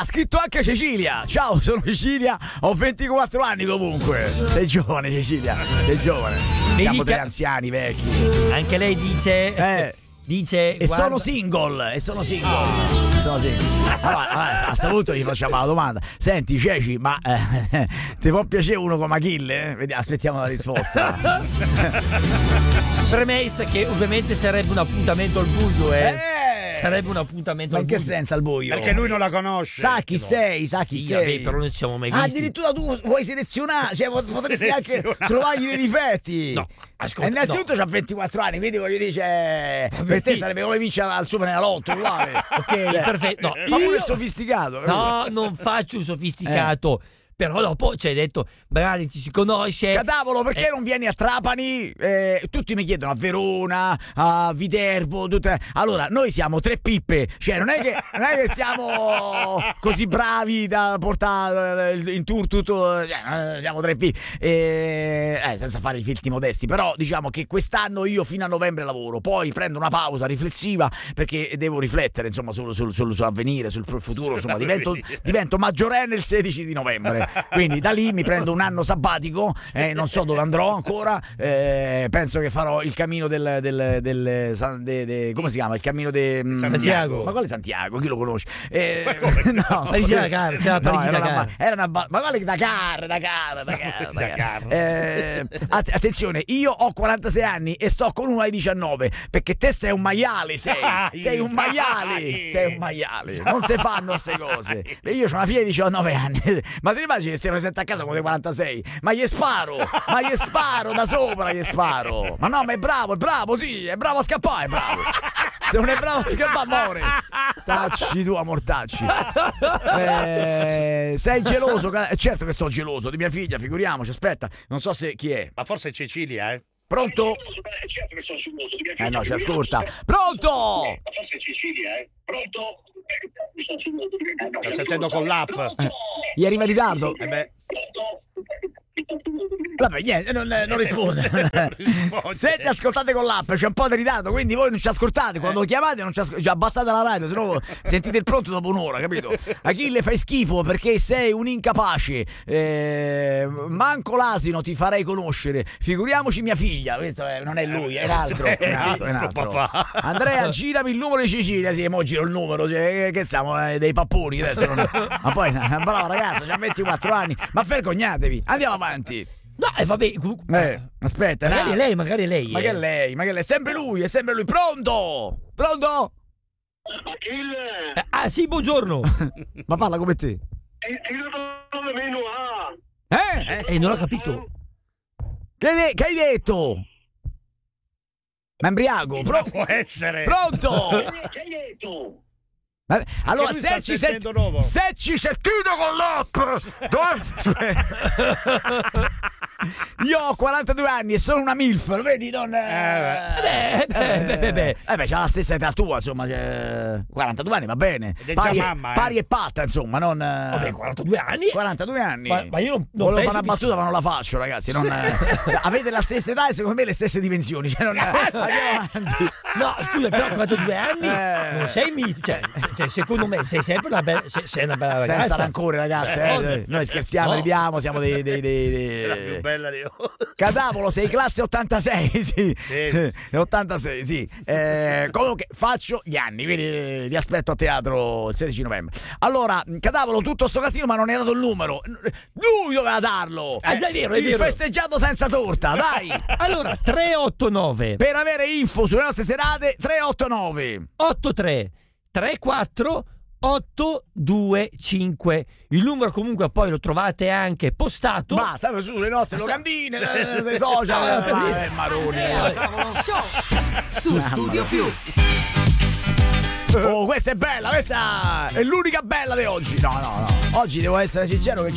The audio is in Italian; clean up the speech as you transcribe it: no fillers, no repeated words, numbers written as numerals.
ha scritto anche Cecilia. Ciao, sono Cecilia, ho 24 anni comunque. Sei giovane Cecilia, sei giovane. Siamo tre anziani vecchi. Anche lei dice e guarda... sono single. Allora, a sto punto gli facciamo la domanda. Senti Ceci, ma ti può piacere uno come Achille? Vediamo, aspettiamo la risposta. Premessa che ovviamente sarebbe un appuntamento al buio, sarebbe un appuntamento al buio. Ma in che senso al buio? Perché lui non la conosce. Sa chi sei, sei. Però non ci siamo mai visti. Addirittura tu vuoi selezionare, cioè potresti anche trovargli dei difetti. No, ascolta. Innanzitutto c'ha 24 anni, quindi voglio dire, per te sarebbe come vincere al Superenalotto, uguale. Ok, perfetto. No, fa pure il sofisticato. No, non faccio il sofisticato. Però dopo ci hai detto, magari ci si conosce. Cadavolo, perché non vieni a Trapani? Tutti mi chiedono a Verona, a Viterbo, tutte... Allora, noi siamo tre pippe, cioè non è che siamo così bravi da portare in tour tutto, siamo tre pippe, senza fare i filtri modesti, però diciamo che quest'anno io fino a novembre lavoro, poi prendo una pausa riflessiva perché devo riflettere insomma sull'avvenire, sul futuro, insomma divento maggiorenne il 16 di novembre. Quindi da lì mi prendo un anno sabbatico, non so dove andrò ancora, penso che farò il cammino come si chiama? Il cammino di Santiago. Ma quale Santiago? Chi lo conosce? No, Parigi-Dakar, c'è la Parigi-Dakar. Ma quale Dakar? Attenzione, io ho 46 anni e sto con uno ai 19, perché te sei un maiale, sei un maiale, non si fanno queste cose. Io ho una figlia di 19 anni, ma ti immagini che si presenta a casa con dei 46? Ma gli sparo da sopra, Ma no, ma è bravo, sì, è bravo a scappare, è bravo. Se non è bravo a scappare, muore. Tacci tu, amortacci. Sei geloso? Certo che sono geloso di mia figlia, figuriamoci, aspetta, non so se chi è. Ma forse è Cecilia, Pronto? Certo che sono geloso di mia figlia. No, ci ascolta. Pronto? Ma forse è Cecilia, Pronto? Sto sentendo con l'app. Gli arriva in ritardo? Vabbè, niente, non risponde. Se ci ascoltate con l'app c'è un po' di ritardo, quindi voi non ci ascoltate. Quando chiamate non ci ascoltate, abbassate la radio, se no sentite il pronto dopo un'ora, capito? Achille, fai schifo perché sei un incapace, manco l'asino ti farei conoscere, figuriamoci mia figlia. Questo non è lui, è un altro. Andrea, girami il numero di Cecilia. Sì, mo giro il numero, che siamo dei papponi adesso non... Ma poi una brava ragazza, c'ha 24 anni, ma vergognatevi, andiamo avanti. No, vabbè, aspetta, magari lei. Ma che lei? È sempre lui. Pronto? Achille! Sì, buongiorno. Ma parla come te. Non ho capito. Che hai detto? Ma embriago? Può essere. Pronto? Che hai detto? Allora, se ci sentite con l'app, io ho 42 anni e sono una MILF, vedi? Non. C'ha la stessa età tua, insomma. 42 anni, va bene. Pari e patta, insomma. Non. Vabbè, 42 anni? 42 anni. Ma io non volevo fare una battuta, ma non la faccio, ragazzi. Avete la stessa età e secondo me le stesse dimensioni. Cioè, andiamo avanti. No, scusa, però 42 anni non sei MILF, cioè, secondo me sei sempre una bella ragazza. Senza rancore, ragazzi. Noi scherziamo, ridiamo, siamo dei La più bella di Cadavolo, sei classe 86, sì. 86, sì. Comunque faccio gli anni, quindi vi aspetto a teatro il 16 novembre. Allora, Cadavolo, tutto sto casino, ma non hai dato il numero. Lui doveva darlo. È vero. Il festeggiato senza torta, dai. Allora, 389. Per avere info sulle nostre serate, 389 83 34 825. Il numero comunque poi lo trovate anche postato. Ma state sulle nostre locandine, sui social. Maroni. Su Studio Più. Oh, questa è bella, questa è l'unica bella di oggi. No. Oggi devo essere sincero che